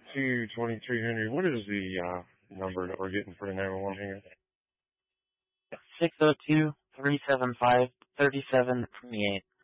602-2300. What is the number that we're getting for the 911 here? 602-375-3728.